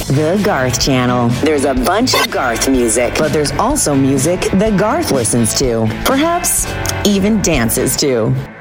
The Garth Channel. There's a bunch of Garth music, but there's also music that Garth listens to. Perhaps even dances to.